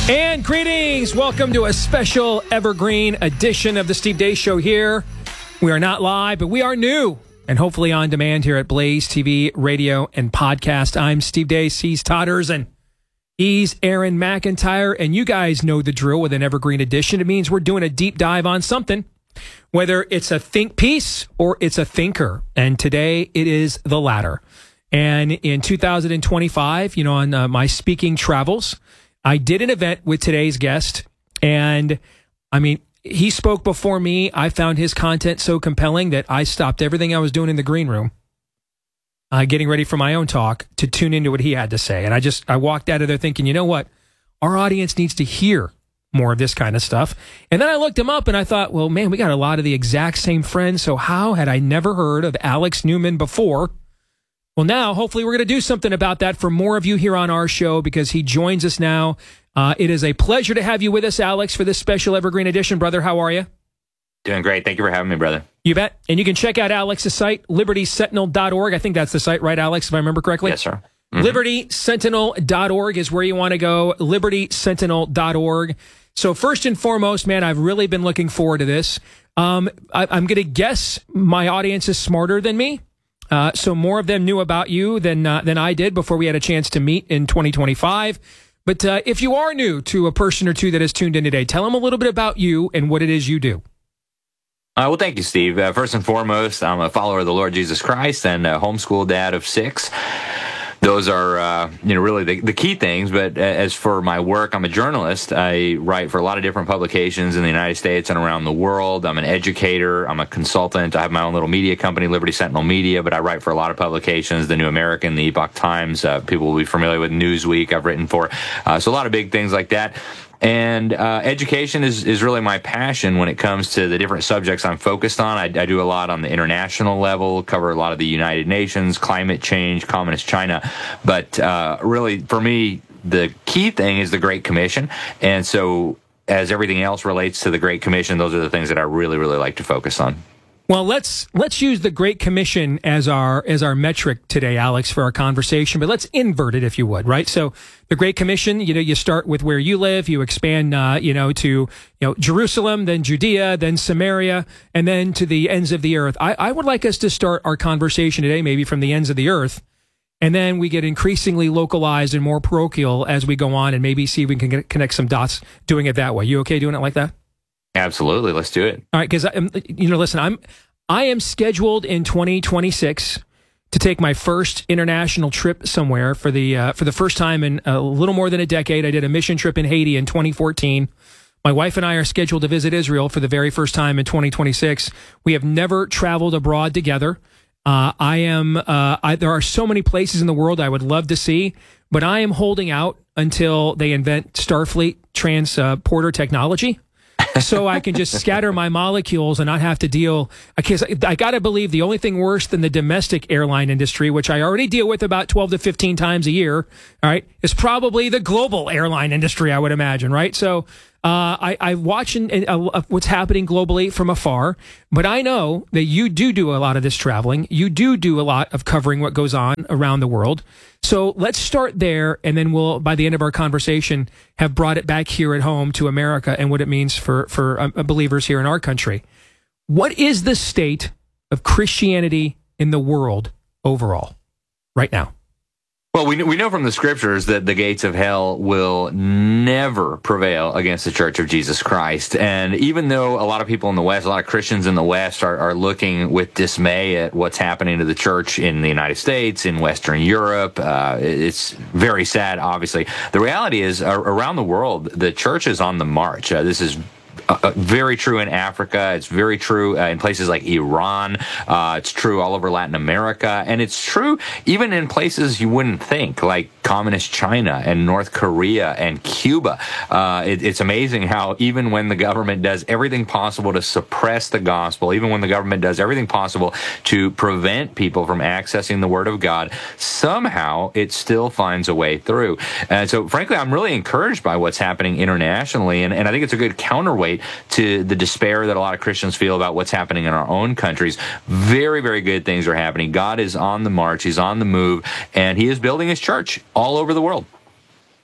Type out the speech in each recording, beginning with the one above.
And greetings. Welcome to a special evergreen edition of the Steve Deace Show here. We are not live, but we are new and hopefully on demand here at Blaze TV, radio, and podcast. I'm Steve Deace. He's Todd Erzin. He's Aaron McIntyre. And you guys know the drill with an evergreen edition. It means we're doing a deep dive on something, whether it's a think piece or it's a thinker. And today it is the latter. And in 2025, on my speaking travels, I did an event with today's guest, and he spoke before me. I found his content so compelling that I stopped everything I was doing in the green room, getting ready for my own talk, to tune into what he had to say. And I walked out of there thinking, you know what? Our audience needs to hear more of this kind of stuff. And then I looked him up and I thought, well, man, we got a lot of the exact same friends. So how had I never heard of Alex Newman before? Well, now, hopefully, we're going to do something about that for more of you here on our show because he joins us now. It is a pleasure to have you with us, Alex, for this special Evergreen edition. Brother, how are you? Doing great. Thank you for having me, brother. You bet. And you can check out Alex's site, libertysentinel.org. I think that's the site, right, Alex, if I remember correctly? Yes, sir. Mm-hmm. libertysentinel.org is where you want to go, libertysentinel.org. So first and foremost, man, I've really been looking forward to this. I'm going to guess my audience is smarter than me. So more of them knew about you than I did before we had a chance to meet in 2025. But if you are new to a person or two that has tuned in today, tell them a little bit about you and what it is you do. Well, thank you, Steve. First and foremost, I'm a follower of the Lord Jesus Christ and a homeschool dad of 6. Those are, really the key things. But as for my work, I'm a journalist. I write for a lot of different publications in the United States and around the world. I'm an educator. I'm a consultant. I have my own little media company, Liberty Sentinel Media, but I write for a lot of publications, The New American, The Epoch Times. People will be familiar with Newsweek. I've written for. So a lot of big things like that. And education is really my passion when it comes to the different subjects I'm focused on. I do a lot on the international level, cover a lot of the United Nations, climate change, communist China. But really, for me, the key thing is the Great Commission. And so as everything else relates to the Great Commission, those are the things that I really, really like to focus on. Well, let's use the Great Commission as our metric today, Alex, for our conversation. But let's invert it, if you would, right? So the Great Commission, you start with where you live, you expand, to Jerusalem, then Judea, then Samaria, and then to the ends of the earth. I would like us to start our conversation today, maybe from the ends of the earth, and then we get increasingly localized and more parochial as we go on, and maybe see if we can connect some dots doing it that way. You okay doing it like that? Absolutely. Let's do it. All right. Because, listen, I am scheduled in 2026 to take my first international trip somewhere for the first time in a little more than a decade. I did a mission trip in Haiti in 2014. My wife and I are scheduled to visit Israel for the very first time in 2026. We have never traveled abroad together. There are so many places in the world I would love to see, but I am holding out until they invent Starfleet transporter technology. So I can just scatter my molecules and not have to deal. Because I got to believe the only thing worse than the domestic airline industry, which I already deal with about 12 to 15 times a year, all right, is probably the global airline industry, I would imagine, right? So I watch what's happening globally from afar, but I know that you do a lot of this traveling. You do a lot of covering what goes on around the world. So let's start there, and then we'll, by the end of our conversation, have brought it back here at home to America and what it means for believers here in our country. What is the state of Christianity in the world overall right now? Well, we know from the scriptures that the gates of hell will never prevail against the Church of Jesus Christ. And even though a lot of people in the West, a lot of Christians in the West are looking with dismay at what's happening to the church in the United States, in Western Europe, it's very sad, obviously. The reality is, around the world, the church is on the march. This is very true in Africa. It's very true in places like Iran. It's true all over Latin America. And it's true even in places you wouldn't think, like communist China and North Korea and Cuba. It's amazing how even when the government does everything possible to suppress the gospel, even when the government does everything possible to prevent people from accessing the Word of God, somehow it still finds a way through. And so, frankly, I'm really encouraged by what's happening internationally, and I think it's a good counterweight to the despair that a lot of Christians feel about what's happening in our own countries. Very, very good things are happening. God is on the march. He's on the move, and He is building His church all over the world.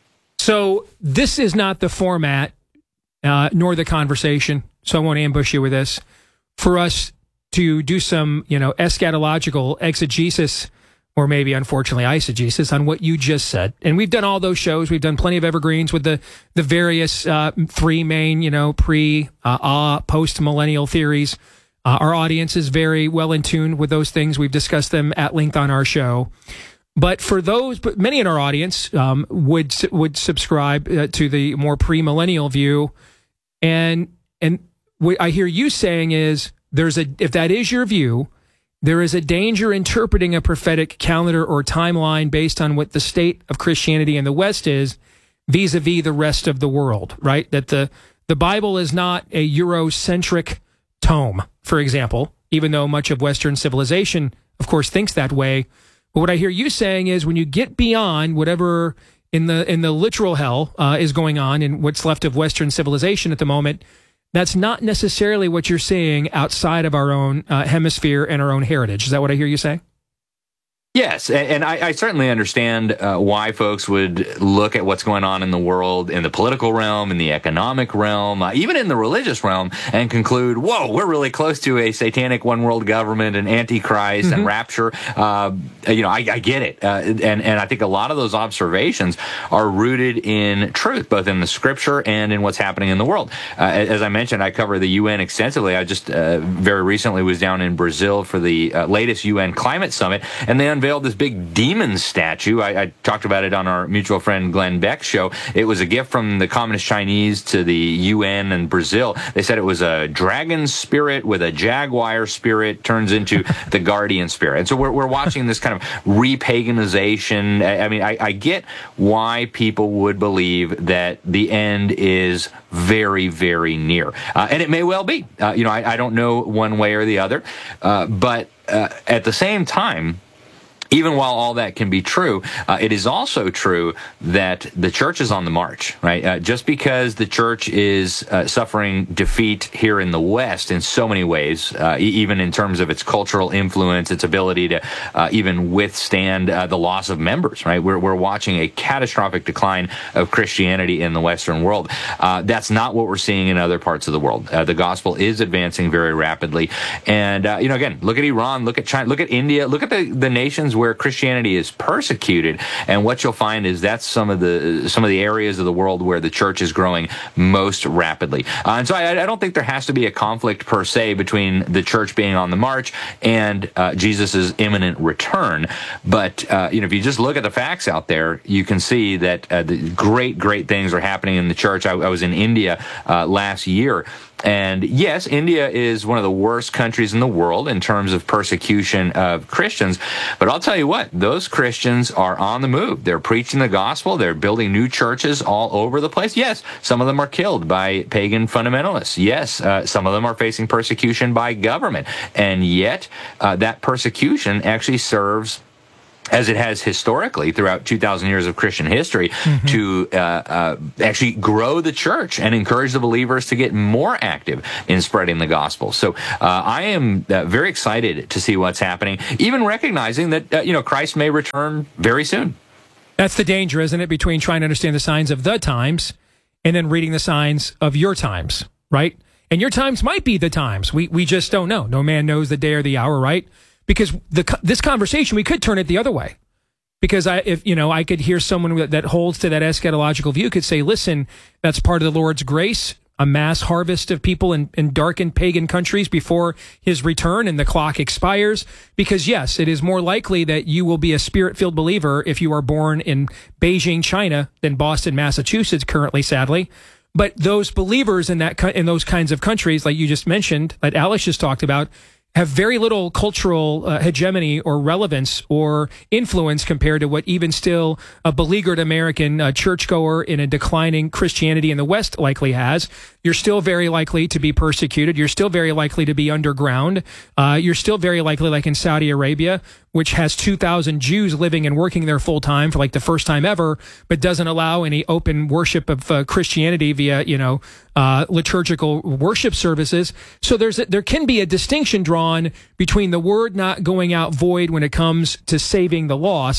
So this is not the format, nor the conversation, so I won't ambush you with this, for us to do some, eschatological exegesis, or maybe, unfortunately, eisegesis on what you just said. And we've done all those shows. We've done plenty of evergreens with the various three main, post-millennial theories. Our audience is very well in tune with those things. We've discussed them at length on our show. But many in our audience would subscribe to the more premillennial view. And what I hear you saying is, if that is your view, there is a danger interpreting a prophetic calendar or timeline based on what the state of Christianity in the West is vis-a-vis the rest of the world, right? That the Bible is not a Eurocentric tome, for example, even though much of Western civilization, of course, thinks that way. But what I hear you saying is, when you get beyond whatever in the literal hell is going on in what's left of Western civilization at the moment, that's not necessarily what you're seeing outside of our own hemisphere and our own heritage. Is that what I hear you say? Yes, and I certainly understand why folks would look at what's going on in the world, in the political realm, in the economic realm, even in the religious realm, and conclude, whoa, we're really close to a satanic one world government and antichrist and rapture. I get it. And I think a lot of those observations are rooted in truth, both in the scripture and in what's happening in the world. As I mentioned, I cover the UN extensively. I just very recently was down in Brazil for the latest UN climate summit, and they unveiled this big demon statue. I talked about it on our mutual friend Glenn Beck's show. It was a gift from the Communist Chinese to the UN and Brazil. They said it was a dragon spirit with a jaguar spirit turns into the guardian spirit. And so we're watching this kind of repaganization. I mean, I get why people would believe that the end is very, very near. And it may well be. I don't know one way or the other. But at the same time, even while all that can be true, it is also true that the church is on the march, right? Just because the church is suffering defeat here in the West in so many ways, even in terms of its cultural influence, its ability to even withstand the loss of members, right? We're watching a catastrophic decline of Christianity in the Western world. That's not what we're seeing in other parts of the world. The gospel is advancing very rapidly. And, again, look at Iran, look at China, look at India, look at the nations where Christianity is persecuted, and what you'll find is that's some of the areas of the world where the church is growing most rapidly. And so I don't think there has to be a conflict per se between the church being on the march and Jesus' imminent return. But if you just look at the facts out there, you can see that the great things are happening in the church. I was in India last year. And yes, India is one of the worst countries in the world in terms of persecution of Christians. But I'll tell you what, those Christians are on the move. They're preaching the gospel. They're building new churches all over the place. Yes, some of them are killed by pagan fundamentalists. Yes, some of them are facing persecution by government. And yet, that persecution actually serves, as it has historically throughout 2,000 years of Christian history, to actually grow the church and encourage the believers to get more active in spreading the gospel. So I am very excited to see what's happening, even recognizing that Christ may return very soon. That's the danger, isn't it, between trying to understand the signs of the times and then reading the signs of your times, right? And your times might be the times. We just don't know. No man knows the day or the hour, right? Because this conversation, we could turn it the other way. Because I could hear someone that holds to that eschatological view could say, listen, that's part of the Lord's grace, a mass harvest of people in darkened pagan countries before his return and the clock expires. Because yes, it is more likely that you will be a spirit-filled believer if you are born in Beijing, China, than Boston, Massachusetts, currently, sadly. But those believers in those kinds of countries, like you just mentioned, that Alex just talked about, have very little cultural hegemony or relevance or influence compared to what even still a beleaguered American churchgoer in a declining Christianity in the West likely has. You're still very likely to be persecuted. You're still very likely to be underground. You're still very likely, like in Saudi Arabia, which has 2,000 Jews living and working there full time for like the first time ever, but doesn't allow any open worship of Christianity via, liturgical worship services. So there can be a distinction drawn between the word not going out void when it comes to saving the lost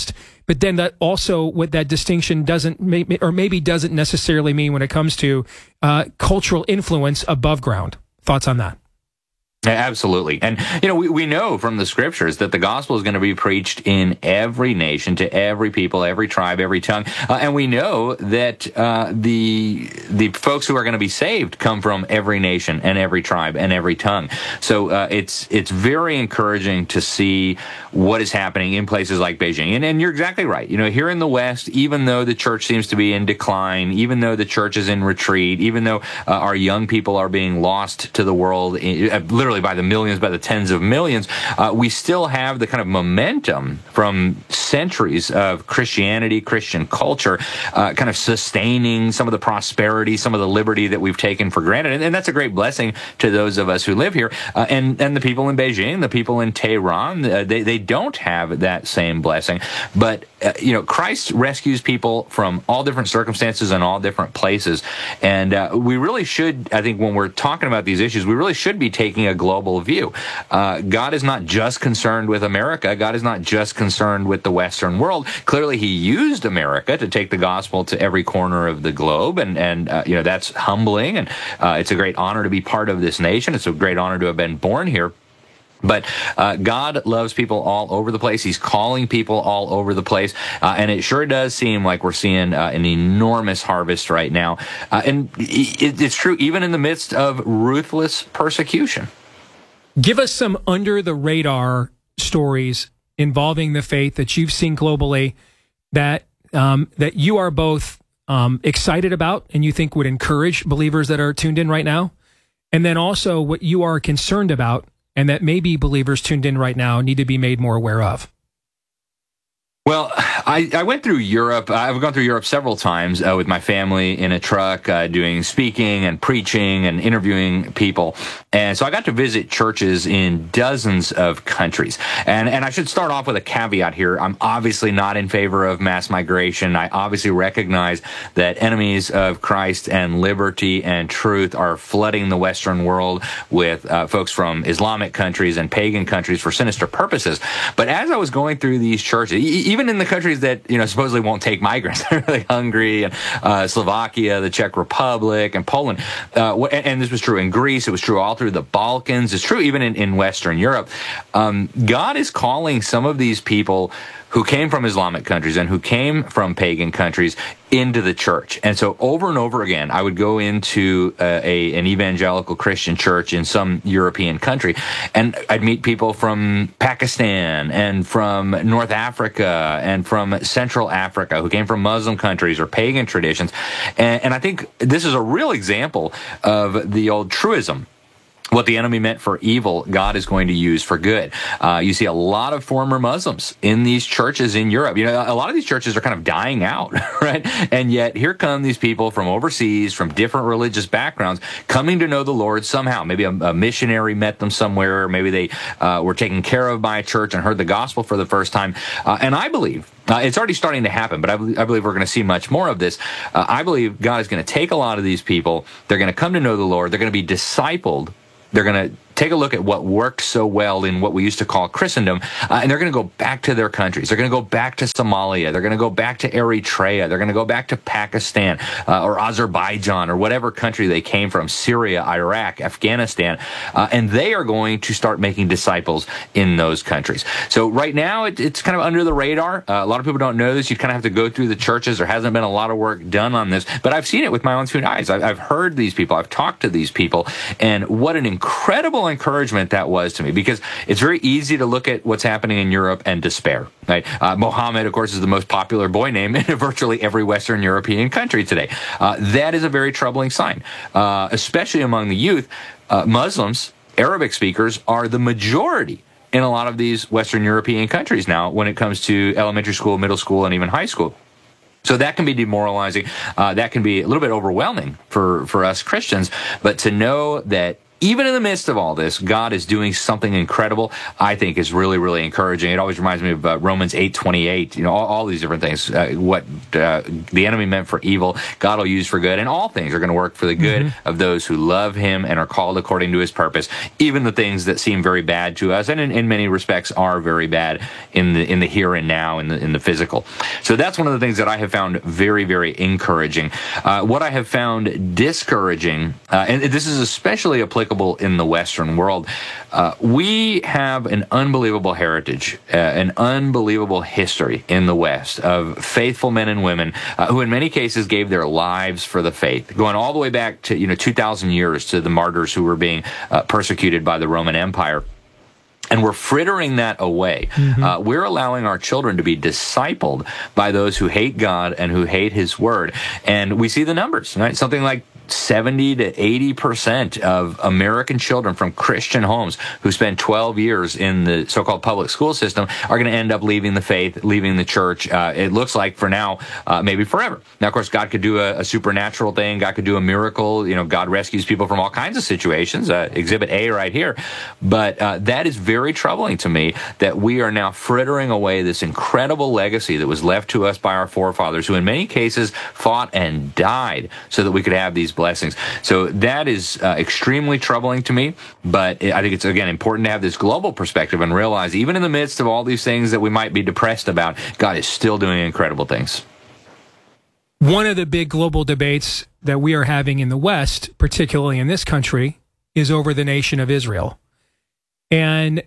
But then that also, what that distinction doesn't, or maybe doesn't necessarily mean when it comes to cultural influence above ground. Thoughts on that? Absolutely. And, we know from the scriptures that the gospel is going to be preached in every nation, to every people, every tribe, every tongue. And we know that the folks who are going to be saved come from every nation and every tribe and every tongue. So it's very encouraging to see what is happening in places like Beijing. And you're exactly right. Here in the West, even though the church seems to be in decline, even though the church is in retreat, even though our young people are being lost to the world, literally by the millions, by the tens of millions, we still have the kind of momentum from centuries of Christianity, Christian culture, kind of sustaining some of the prosperity, some of the liberty that we've taken for granted. And that's a great blessing to those of us who live here. And the people in Beijing, the people in Tehran, they don't have that same blessing. But, Christ rescues people from all different circumstances and all different places. And we really should, I think, when we're talking about these issues, we really should be taking a global view. God is not just concerned with America. God is not just concerned with the Western world. Clearly, he used America to take the gospel to every corner of the globe, and that's humbling, and it's a great honor to be part of this nation. It's a great honor to have been born here. But God loves people all over the place. He's calling people all over the place. And it sure does seem like we're seeing an enormous harvest right now. And it's true even in the midst of ruthless persecution. Give us some under-the-radar stories involving the faith that you've seen globally that you are both excited about and you think would encourage believers that are tuned in right now, and then also what you are concerned about and that maybe believers tuned in right now need to be made more aware of. Well, I went through Europe. I've gone through Europe several times with my family in a truck, doing speaking and preaching and interviewing people. And so I got to visit churches in dozens of countries. And I should start off with a caveat here. I'm obviously not in favor of mass migration. I obviously recognize that enemies of Christ and liberty and truth are flooding the Western world with folks from Islamic countries and pagan countries for sinister purposes. But as I was going through these churches, even in the countries that supposedly won't take migrants, like Hungary and Slovakia, the Czech Republic, and Poland, and this was true in Greece, it was true all through the Balkans, it's true even in Western Europe. God is calling some of these people who came from Islamic countries and who came from pagan countries into the church. And so over and over again, I would go into an evangelical Christian church in some European country, and I'd meet people from Pakistan and from North Africa and from Central Africa who came from Muslim countries or pagan traditions. And I think this is a real example of the old truism. What the enemy meant for evil, God is going to use for good. You see a lot of former Muslims in these churches in Europe. A lot of these churches are kind of dying out, right? And yet here come these people from overseas, from different religious backgrounds, coming to know the Lord somehow. Maybe a missionary met them somewhere. Maybe they were taken care of by a church and heard the gospel for the first time. And I believe it's already starting to happen, but I believe we're going to see much more of this. I believe God is going to take a lot of these people. They're going to come to know the Lord. They're going to be discipled. They're going to take a look at what worked so well in what we used to call Christendom, and they're going to go back to their countries. They're going to go back to Somalia. They're going to go back to Eritrea. They're going to go back to Pakistan or Azerbaijan or whatever country they came from, Syria, Iraq, Afghanistan, and they are going to start making disciples in those countries. So right now, it's kind of under the radar. A lot of people don't know this. You kind of have to go through the churches. There hasn't been a lot of work done on this, but I've seen it with my own two eyes. I've heard these people. I've talked to these people, and what an incredible encouragement that was to me, because it's very easy to look at what's happening in Europe and despair. Right? Mohammed, of course, is the most popular boy name in virtually every Western European country today. That is a very troubling sign, especially among the youth. Muslims, Arabic speakers, are the majority in a lot of these Western European countries now when it comes to elementary school, middle school, and even high school. So that can be demoralizing. That can be a little bit overwhelming for us Christians. But to know that even in the midst of all this, God is doing something incredible. I think is really, really encouraging. It always reminds me of Romans 8:28. All these different things. What the enemy meant for evil, God will use for good, and all things are going to work for the good of those who love Him and are called according to His purpose. Even the things that seem very bad to us, and in many respects are very bad in the here and now, in the physical. So that's one of the things that I have found very, very encouraging. What I have found discouraging, and this is especially applicable in the Western world, we have an unbelievable heritage, an unbelievable history in the West of faithful men and women who in many cases gave their lives for the faith, going all the way back to 2,000 years to the martyrs who were being persecuted by the Roman Empire. And we're frittering that away. We're allowing our children to be discipled by those who hate God and who hate His Word. And we see the numbers, right? Something like 70 to 80% of American children from Christian homes who spend 12 years in the so-called public school system are going to end up leaving the faith, leaving the church. It looks like for now, maybe forever. Now, of course, God could do a supernatural thing. God could do a miracle. God rescues people from all kinds of situations. Exhibit A right here. But that is very troubling to me, that we are now frittering away this incredible legacy that was left to us by our forefathers, who in many cases fought and died so that we could have these blessings. So that is extremely troubling to me, but I think it's, again, important to have this global perspective and realize even in the midst of all these things that we might be depressed about, God is still doing incredible things. One of the big global debates that we are having in the West, particularly in this country, is over the nation of Israel. And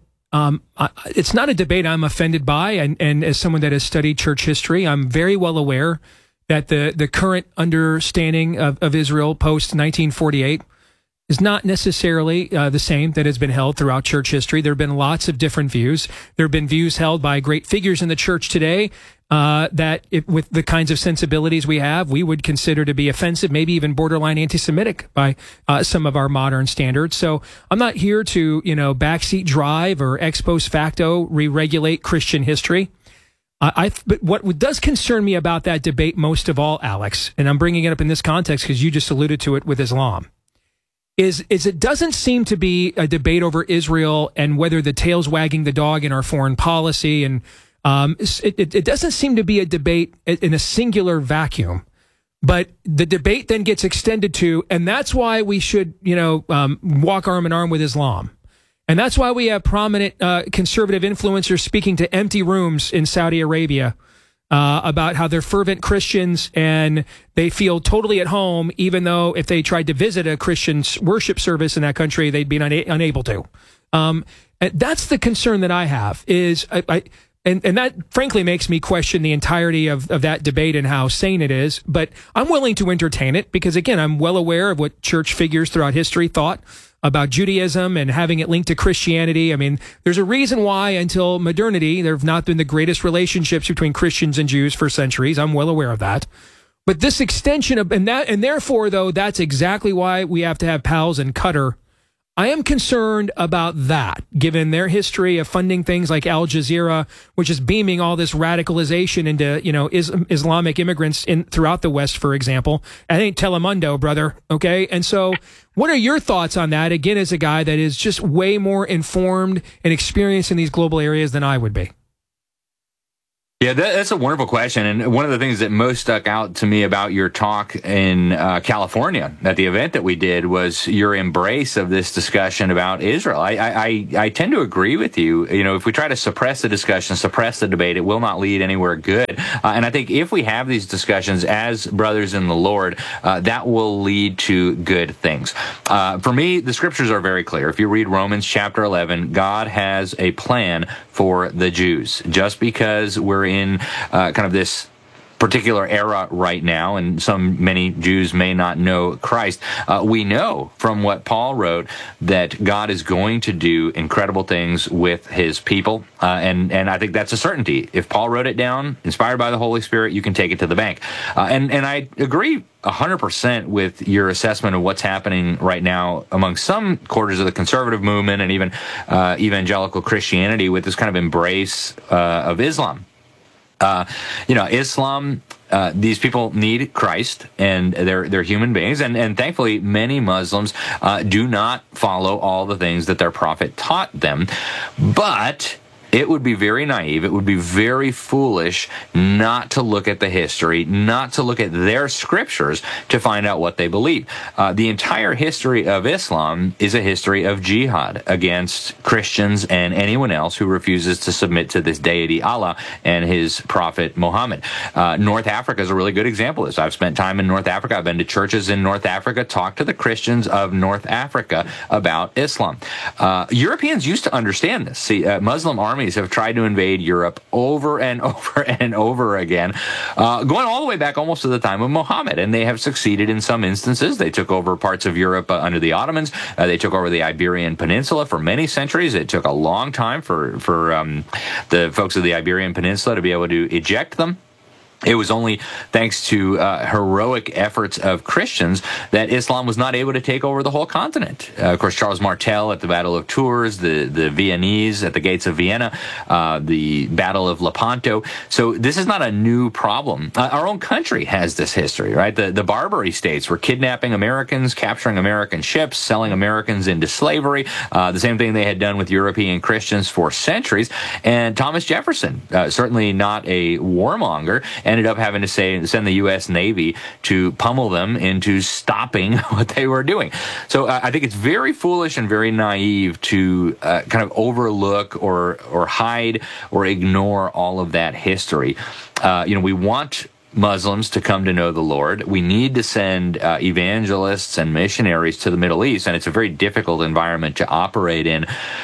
it's not a debate I'm offended by, and as someone that has studied church history, I'm very well aware that the current understanding of Israel post-1948 is not necessarily the same that has been held throughout church history. There have been lots of different views. There have been views held by great figures in the church today that, with the kinds of sensibilities we have, we would consider to be offensive, maybe even borderline anti-Semitic by some of our modern standards. So I'm not here to, backseat drive or ex post facto re-regulate Christian history. But what does concern me about that debate most of all, Alex, and I'm bringing it up in this context because you just alluded to it with Islam, is it doesn't seem to be a debate over Israel and whether the tail's wagging the dog in our foreign policy, and it doesn't seem to be a debate in a singular vacuum. But the debate then gets extended to, and that's why we should, walk arm in arm with Islam. And that's why we have prominent conservative influencers speaking to empty rooms in Saudi Arabia about how they're fervent Christians and they feel totally at home, even though if they tried to visit a Christian worship service in that country, they'd be unable to. And that's the concern that I have, is and that frankly makes me question the entirety of that debate and how sane it is. But I'm willing to entertain it because, again, I'm well aware of what church figures throughout history thought about Judaism and having it linked to Christianity. I mean, there's a reason why until modernity, there have not been the greatest relationships between Christians and Jews for centuries. I'm well aware of that. But this extension of, and therefore, though, that's exactly why we have to have Pals and Qatar. I am concerned about that, given their history of funding things like Al Jazeera, which is beaming all this radicalization into, Islamic immigrants throughout the West, for example. I ain't Telemundo, brother. Okay. And so what are your thoughts on that? Again, as a guy that is just way more informed and experienced in these global areas than I would be. Yeah, that's a wonderful question. And one of the things that most stuck out to me about your talk in California at the event that we did was your embrace of this discussion about Israel. I tend to agree with you. If we try to suppress the discussion, suppress the debate, it will not lead anywhere good. And I think if we have these discussions as brothers in the Lord, that will lead to good things. For me, the scriptures are very clear. If you read Romans chapter 11, God has a plan for the Jews. Just because we're in kind of this particular era right now, and many Jews may not know Christ, we know from what Paul wrote that God is going to do incredible things with his people, and I think that's a certainty. If Paul wrote it down, inspired by the Holy Spirit, you can take it to the bank. And I agree 100% with your assessment of what's happening right now among some quarters of the conservative movement and even evangelical Christianity with this kind of embrace of Islam. Islam, these people need Christ, and they're human beings, and thankfully many Muslims do not follow all the things that their prophet taught them, but it would be very naive, it would be very foolish not to look at the history, not to look at their scriptures to find out what they believe. The entire history of Islam is a history of jihad against Christians and anyone else who refuses to submit to this deity Allah and his prophet Muhammad. North Africa is a really good example of this. I've spent time in North Africa. I've been to churches in North Africa, talked to the Christians of North Africa about Islam. Europeans used to understand this. See, Muslim armies have tried to invade Europe over and over and over again, going all the way back almost to the time of Muhammad, and they have succeeded in some instances. They took over parts of Europe under the Ottomans. They took over the Iberian Peninsula for many centuries. It took a long time for the folks of the Iberian Peninsula to be able to eject them. It was only thanks to heroic efforts of Christians that Islam was not able to take over the whole continent. Of course, Charles Martel at the Battle of Tours, the Viennese at the gates of Vienna, the Battle of Lepanto. So this is not a new problem. Our own country has this history, right? The Barbary states were kidnapping Americans, capturing American ships, selling Americans into slavery. The same thing they had done with European Christians for centuries. And Thomas Jefferson, certainly not a warmonger, ended up having to send the U.S. Navy to pummel them into stopping what they were doing. So I think it's very foolish and very naive to kind of overlook or hide or ignore all of that history. We want Muslims to come to know the Lord. We need to send evangelists and missionaries to the Middle East, and it's a very difficult environment to operate in.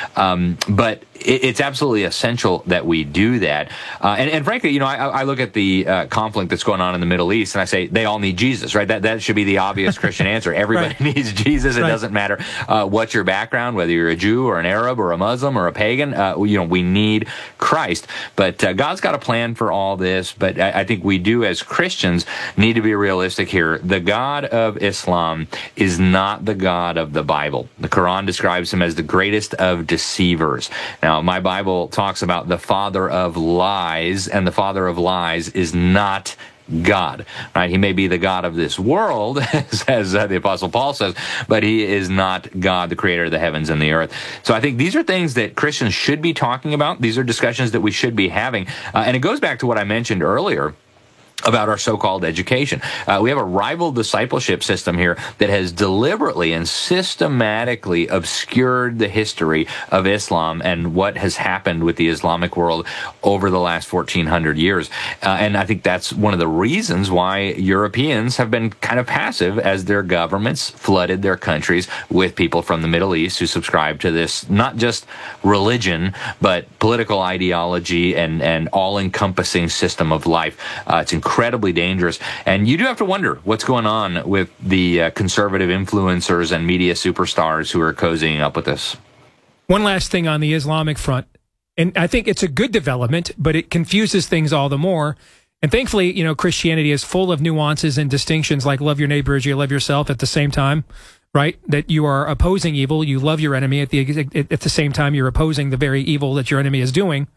But it's absolutely essential that we do that. And frankly, I look at the conflict that's going on in the Middle East, and I say they all need Jesus, right? That should be the obvious Christian answer. Everybody right. needs Jesus. It right. doesn't matter what your background, whether you're a Jew or an Arab or a Muslim or a pagan. We need Christ. But God's got a plan for all this. But I think we do, as Christians, need to be realistic here. The God of Islam is not the God of the Bible. The Quran describes him as the greatest of deceivers. Now, my Bible talks about the father of lies, and the father of lies is not God, right? He may be the God of this world, as the Apostle Paul says, but he is not God, the creator of the heavens and the earth. So I think these are things that Christians should be talking about. These are discussions that we should be having. And it goes back to what I mentioned earlier about our so-called education. We have a rival discipleship system here that has deliberately and systematically obscured the history of Islam and what has happened with the Islamic world over the last 1,400 years. And I think that's one of the reasons why Europeans have been kind of passive as their governments flooded their countries with people from the Middle East who subscribe to this, not just religion, but political ideology and all-encompassing system of life. It's incredibly dangerous. And you do have to wonder what's going on with the conservative influencers and media superstars who are cozying up with this. One last thing on the Islamic front, and I think it's a good development, but it confuses things all the more. And thankfully, Christianity is full of nuances and distinctions, like love your neighbor as you love yourself at the same time, right? That you are opposing evil, you love your enemy at the same time you're opposing the very evil that your enemy is doing.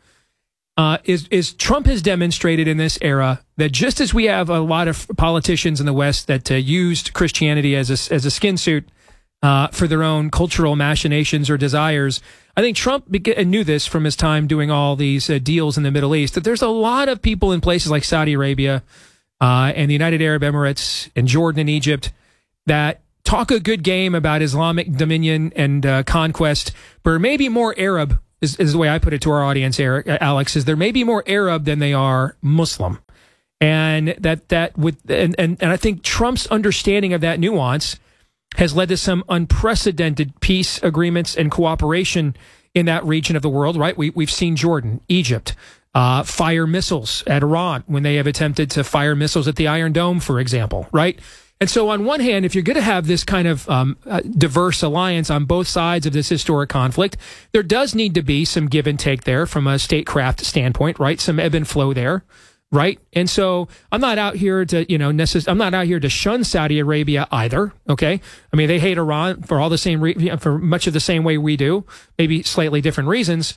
Is Trump has demonstrated in this era that just as we have a lot of politicians in the West that used Christianity as a skin suit for their own cultural machinations or desires, I think Trump knew this from his time doing all these deals in the Middle East, that there's a lot of people in places like Saudi Arabia and the United Arab Emirates and Jordan and Egypt that talk a good game about Islamic dominion and conquest, but maybe more Arab is the way I put it to our audience, Alex, is there may be more Arab than they are Muslim. And and I think Trump's understanding of that nuance has led to some unprecedented peace agreements and cooperation in that region of the world, right? We've seen Jordan, Egypt, fire missiles at Iran when they have attempted to fire missiles at the Iron Dome, for example, right? And so on one hand, if you're going to have this kind of diverse alliance on both sides of this historic conflict, there does need to be some give and take there from a statecraft standpoint, right? Some ebb and flow there, right? And so I'm not out here to, I'm not out here to shun Saudi Arabia either, okay? I mean, they hate Iran for all the same, for much of the same way we do, maybe slightly different reasons.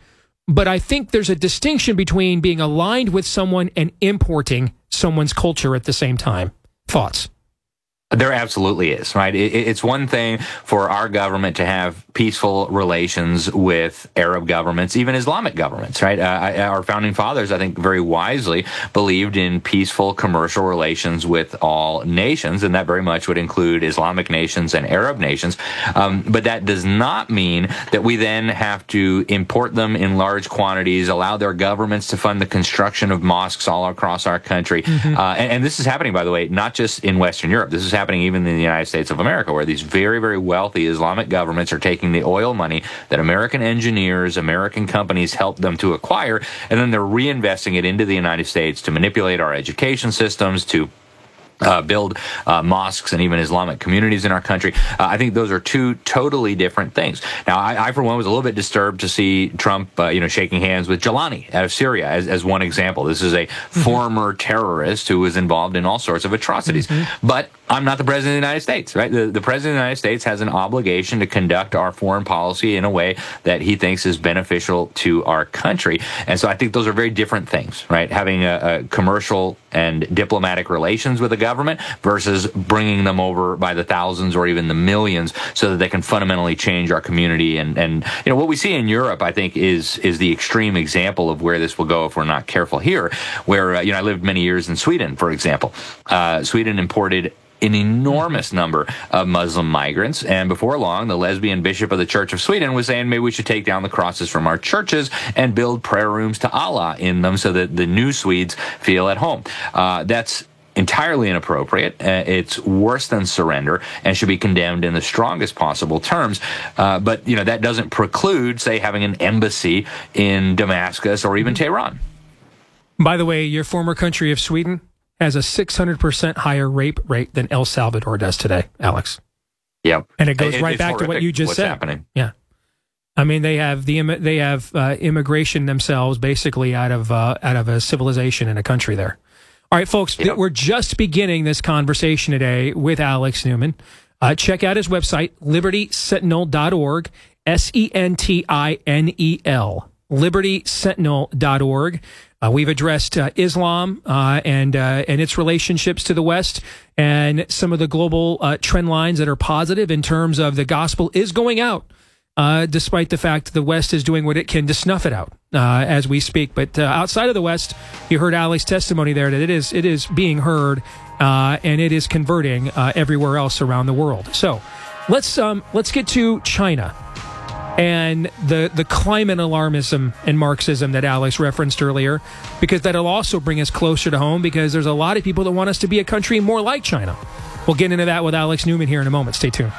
But I think there's a distinction between being aligned with someone and importing someone's culture at the same time. Thoughts? There absolutely is, right? It's one thing for our government to have peaceful relations with Arab governments, even Islamic governments, right? Our founding fathers, I think, very wisely believed in peaceful commercial relations with all nations, and that very much would include Islamic nations and Arab nations. But that does not mean that we then have to import them in large quantities, allow their governments to fund the construction of mosques all across our country. And this is happening, by the way, not just in Western Europe. This is happening even in the United States of America, where these very, very wealthy Islamic governments are taking the oil money that American engineers, American companies helped them to acquire, and then they're reinvesting it into the United States to manipulate our education systems, to build mosques and even Islamic communities in our country. I think those are two totally different things. Now, I for one, was a little bit disturbed to see Trump, shaking hands with Jelani out of Syria as one example. This is a former terrorist who was involved in all sorts of atrocities. But I'm not the president of the United States, right? The president of the United States has an obligation to conduct our foreign policy in a way that he thinks is beneficial to our country. And so I think those are very different things, right? Having a commercial and diplomatic relations with a government versus bringing them over by the thousands or even the millions so that they can fundamentally change our community. And what we see in Europe, I think, is the extreme example of where this will go if we're not careful here, where, I lived many years in Sweden, for example. Sweden imported an enormous number of Muslim migrants, and before long, the lesbian bishop of the Church of Sweden was saying maybe we should take down the crosses from our churches and build prayer rooms to Allah in them so that the new Swedes feel at home. That's entirely inappropriate. It's worse than surrender and should be condemned in the strongest possible terms. But that doesn't preclude, say, having an embassy in Damascus or even Tehran. By the way, your former country of Sweden has a 600% higher rape rate than El Salvador does today, Alex. Yep. And it goes right back to what you just said. Happening. Yeah. I mean, they have immigration themselves basically out of a civilization in a country there. All right, folks, we're just beginning this conversation today with Alex Newman. Check out his website, libertysentinel.org, SENTINEL, libertysentinel.org. We've addressed Islam and its relationships to the West and some of the global trend lines that are positive in terms of the gospel is going out, despite the fact the West is doing what it can to snuff it out as we speak. But outside of the West, you heard Alex's testimony there that it is being heard and it is converting everywhere else around the world. So let's get to China and the climate alarmism and Marxism that Alex referenced earlier, because that'll also bring us closer to home, because there's a lot of people that want us to be a country more like China. We'll get into that with Alex Newman here in a moment. Stay tuned.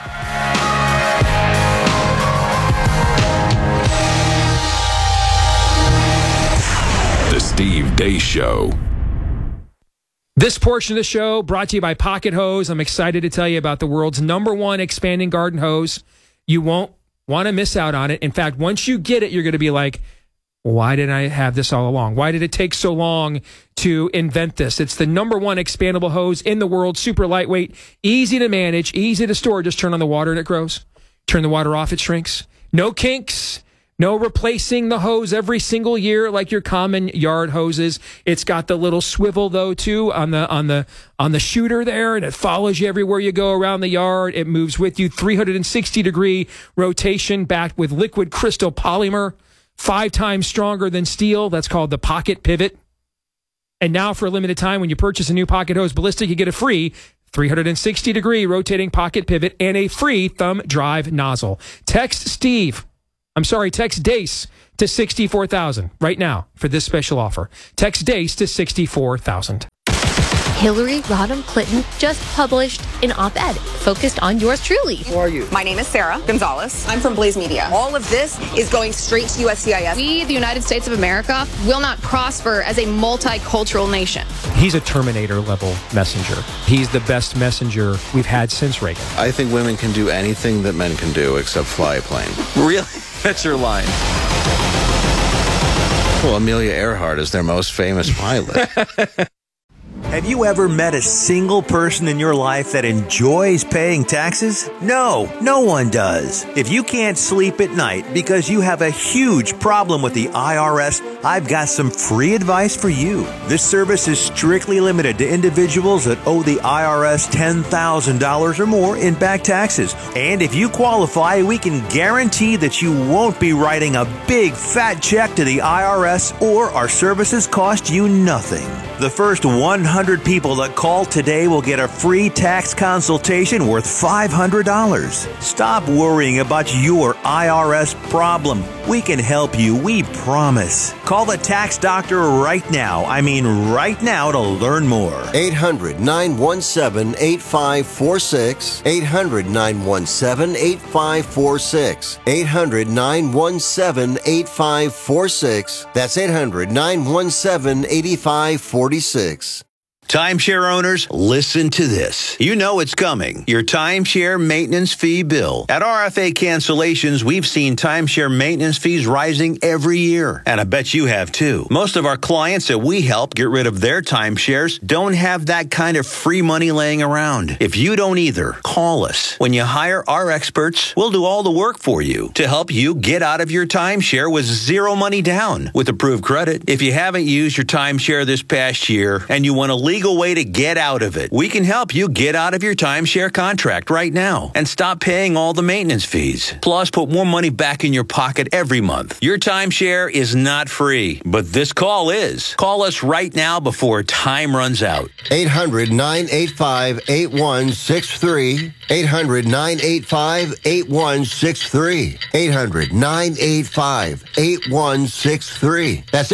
The Steve Deace Show. This portion of the show brought to you by Pocket Hose. I'm excited to tell you about the world's #1 expanding garden hose. You won't want to miss out on it. In fact, once you get it, you're going to be like, why didn't I have this all along? Why did it take so long to invent this? It's the #1 expandable hose in the world, super lightweight, easy to manage, easy to store. Just turn on the water and it grows. Turn the water off, it shrinks. No kinks. No replacing the hose every single year like your common yard hoses. It's got the little swivel though too on the shooter there, and it follows you everywhere you go around the yard. It moves with you, 360-degree rotation, backed with liquid crystal polymer, 5 times stronger than steel. That's called the Pocket Pivot. And now for a limited time, when you purchase a new Pocket Hose Ballistic, you get a free 360-degree rotating Pocket Pivot and a free thumb drive nozzle. Text Deace to 64,000 right now for this special offer. Text Deace to 64,000. Hillary Rodham Clinton just published an op-ed focused on yours truly. Who are you? My name is Sarah Gonzalez. I'm from Blaze Media. All of this is going straight to USCIS. We, the United States of America, will not prosper as a multicultural nation. He's a Terminator-level messenger. He's the best messenger we've had since Reagan. I think women can do anything that men can do except fly a plane. Really? That's your line. Well, Amelia Earhart is their most famous pilot. Have you ever met a single person in your life that enjoys paying taxes? No one does. If you can't sleep at night because you have a huge problem with the IRS, I've got some free advice for you. This service is strictly limited to individuals that owe the IRS $10,000 or more in back taxes. And if you qualify, we can guarantee that you won't be writing a big fat check to the IRS, or our services cost you nothing. The first 100 people that call today will get a free tax consultation worth $500. Stop worrying about your IRS problem. We can help you, we promise. Call the tax doctor right now. I mean right now, to learn more. 800-917-8546. 800-917-8546. 800-917-8546. That's 800-917-8546. Timeshare owners, listen to this. You know it's coming. Your timeshare maintenance fee bill. At RFA Cancellations, we've seen timeshare maintenance fees rising every year. And I bet you have too. Most of our clients that we help get rid of their timeshares don't have that kind of free money laying around. If you don't either, call us. When you hire our experts, we'll do all the work for you to help you get out of your timeshare with zero money down with approved credit. If you haven't used your timeshare this past year and you want a legal way to get out of it, we can help you get out of your timeshare contract right now and stop paying all the maintenance fees. Plus, put more money back in your pocket every month. Your timeshare is not free, but this call is. Call us right now before time runs out. 800-985-8163. 800-985-8163. 800-985-8163. That's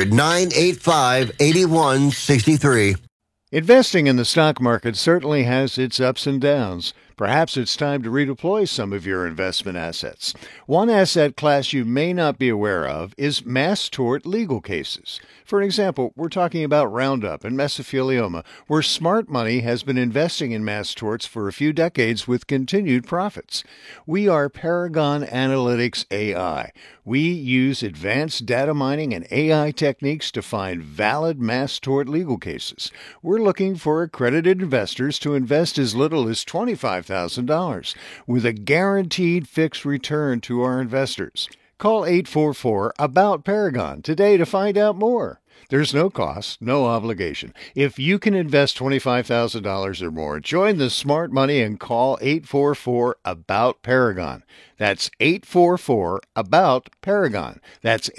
800-985-8163. Investing in the stock market certainly has its ups and downs. Perhaps it's time to redeploy some of your investment assets. One asset class you may not be aware of is mass tort legal cases. For example, we're talking about Roundup and mesothelioma, where smart money has been investing in mass torts for a few decades with continued profits. We are Paragon Analytics AI. We use advanced data mining and AI techniques to find valid mass tort legal cases. We're looking for accredited investors to invest as little as $25,000 with a guaranteed fixed return to our investors. Call 844-ABOUT-PARAGON today to find out more. There's no cost, no obligation. If you can invest $25,000 or more, join the smart money and call 844-ABOUT-PARAGON. That's 844-ABOUT-PARAGON. That's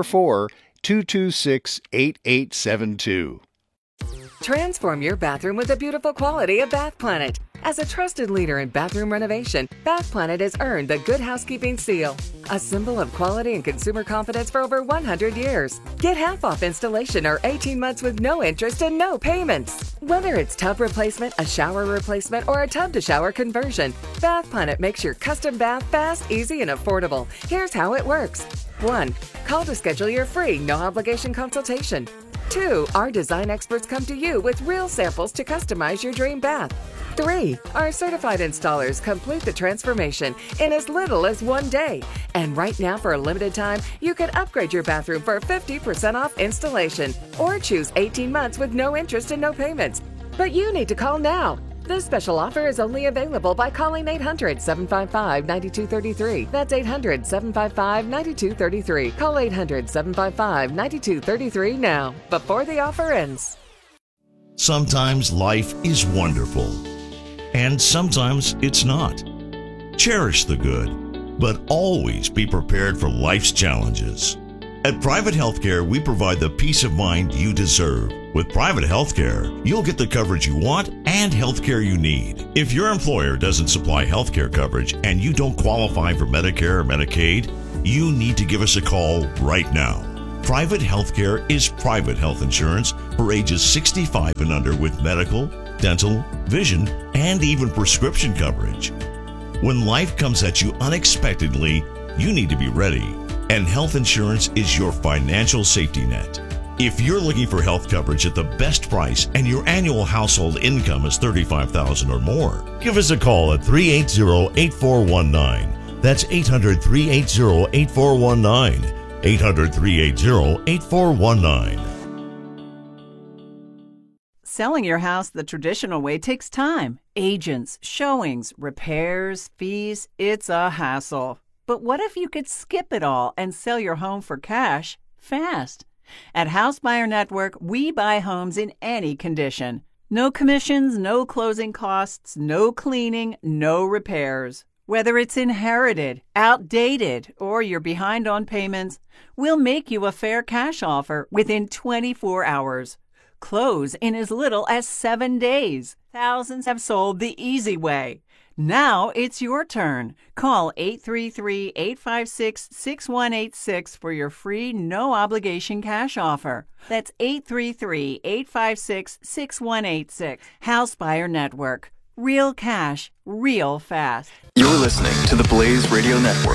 844-226-8872. Transform your bathroom with the beautiful quality of Bath Planet. As a trusted leader in bathroom renovation, Bath Planet has earned the Good Housekeeping seal, a symbol of quality and consumer confidence for over 100 years. Get half off installation or 18 months with no interest and no payments. Whether it's tub replacement, a shower replacement, or a tub-to-shower conversion, Bath Planet makes your custom bath fast, easy, and affordable. Here's how it works. 1. Call to schedule your free, no-obligation consultation. 2. Our design experts come to you with real samples to customize your dream bath. 3. Our certified installers complete the transformation in as little as 1 day. And right now, for a limited time, you can upgrade your bathroom for 50% off installation or choose 18 months with no interest and no payments. But you need to call now. This special offer is only available by calling 800-755-9233. That's 800-755-9233. Call 800-755-9233 now, before the offer ends. Sometimes life is wonderful, and sometimes it's not. Cherish the good, but always be prepared for life's challenges. At Private Healthcare, we provide the peace of mind you deserve. With Private Healthcare, you'll get the coverage you want and healthcare you need. If your employer doesn't supply healthcare coverage and you don't qualify for Medicare or Medicaid, you need to give us a call right now. Private Healthcare is private health insurance for ages 65 and under with medical, dental, vision, and even prescription coverage. When life comes at you unexpectedly, you need to be ready. And health insurance is your financial safety net. If you're looking for health coverage at the best price and your annual household income is $35,000 or more, give us a call at 380-8419. That's 800-380-8419. 800-380-8419. Selling your house the traditional way takes time. Agents, showings, repairs, fees. It's a hassle. But what if you could skip it all and sell your home for cash fast? At House Buyer Network, we buy homes in any condition. No commissions, no closing costs, no cleaning, no repairs. Whether it's inherited, outdated, or you're behind on payments, we'll make you a fair cash offer within 24 hours. Close in as little as 7 days. Thousands have sold the easy way. Now it's your turn. Call 833-856-6186 for your free, no-obligation cash offer. That's 833-856-6186. House Buyer Network. Real cash, real fast. You're listening to the Blaze Radio Network.